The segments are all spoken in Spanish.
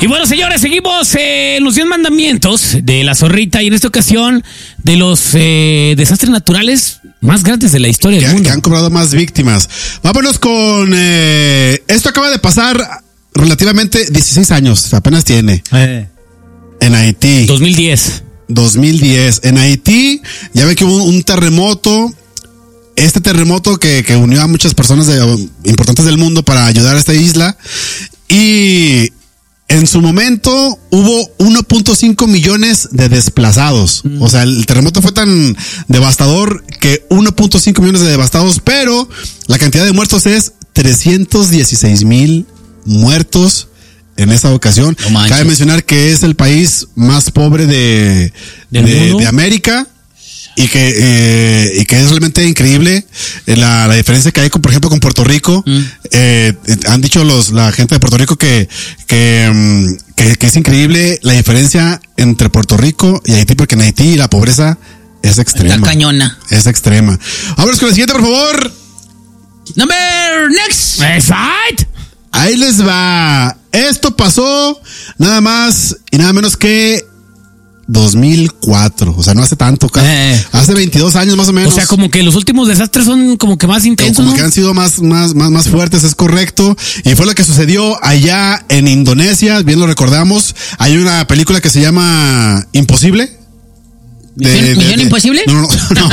Y bueno, señores, seguimos en los 10 mandamientos de la zorrita y en esta ocasión de los desastres naturales más grandes de la historia del mundo. Que han cobrado más víctimas. Vámonos con... esto acaba de pasar relativamente 16 años, apenas tiene. En Haití. 2010. En Haití, ya ven que hubo un terremoto. Este terremoto que unió a muchas personas importantes del mundo para ayudar a esta isla. Y en su momento hubo 1.5 millones de desplazados. O sea, el terremoto fue tan devastador que 1.5 millones de devastados, pero la cantidad de muertos es 316,000 muertos en esa ocasión. No cabe mencionar que es el país más pobre de América. Y que es realmente increíble la diferencia que hay por ejemplo con Puerto Rico. Han dicho la gente de Puerto Rico que es increíble la diferencia entre Puerto Rico y Haití, porque en Haití la pobreza es extrema. La cañona. Es extrema. Vámonos con la siguiente, por favor. Number next. Right. Ahí les va. Esto pasó nada más y nada menos que 2004, o sea, no hace tanto, hace 22 años más o menos. O sea, como que los últimos desastres son como que más intensos, como ¿no? que han sido más fuertes, es correcto. Y fue lo que sucedió allá en Indonesia, bien lo recordamos. Hay una película que se llama Imposible. ¿Misión Imposible? No.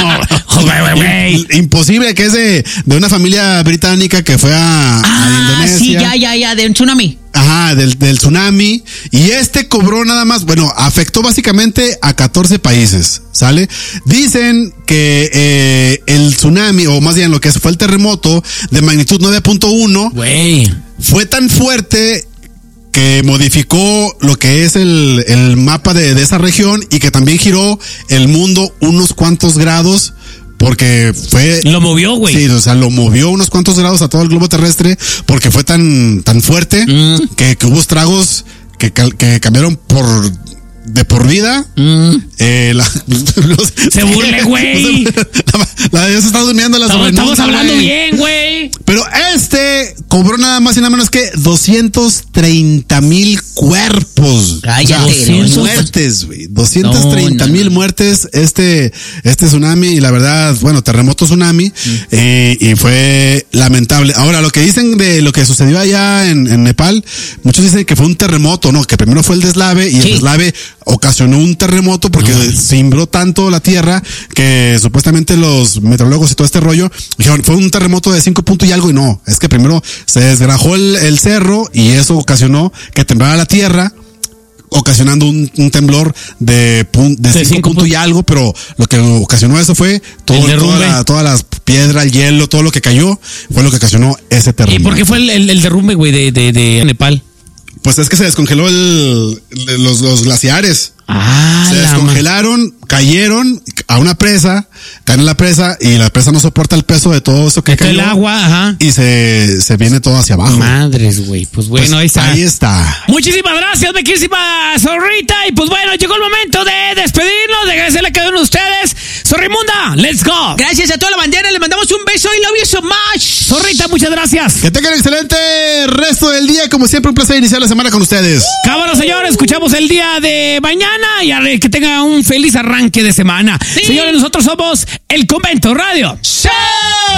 Imposible, que es de una familia británica que fue a Indonesia. Sí, ya, de un tsunami. Ajá, del tsunami. Y cobró nada más, afectó básicamente a 14 países, ¿sale? Dicen que el tsunami, o más bien lo que fue el terremoto de magnitud 9.1, fue tan fuerte que modificó lo que es el mapa de esa región y que también giró el mundo unos cuantos grados. Porque lo movió, güey. Sí, o sea, lo movió unos cuantos grados a todo el globo terrestre porque fue tan fuerte que hubo estragos que cambiaron de por vida. Se burle, güey. Ya se está durmiendo la sobrenombre. Estamos hablando bien, güey. Pero cobró nada más y nada menos que 230,000 cuerpos. Muertes, güey. 230,000 muertes este tsunami, y la verdad, terremoto tsunami, y fue lamentable. Ahora, lo que dicen de lo que sucedió allá en Nepal, muchos dicen que fue un terremoto, ¿no? Que primero fue el deslave y el deslave ocasionó un terremoto porque cimbró tanto la tierra que supuestamente los meteorólogos y todo este rollo dijeron, fue un terremoto de 5 puntos y algo, y no, es que primero se desgrajó el cerro y eso ocasionó que temblara la tierra, ocasionando un temblor de 5 puntos y algo, pero lo que ocasionó eso fue todas las piedras, el hielo, todo lo que cayó, fue lo que ocasionó ese terremoto. ¿Y por qué fue el derrumbe, güey, de Nepal? Pues es que se descongeló los glaciares. Se descongelaron, cayeron a una presa, caen en la presa y la presa no soporta el peso de todo eso que cayó. El agua, ajá. Y se viene todo hacia abajo. Madres, güey. Pues bueno, ahí está. Muchísimas gracias, mi querísima zorrita. Y pues bueno, llegó el momento de despedirnos, de agradecerle a cada uno de ustedes. Zorrimunda, let's go. Gracias a toda la bandera, le mandamos un beso y love you so much. Zorrita, muchas gracias. Que tengan excelente resto del día. Como siempre, un placer iniciar la semana con ustedes. Cámara, señores, escuchamos el día de mañana y que tengan un feliz arranque de semana. Sí. Señores, nosotros somos El Convento Radio Show.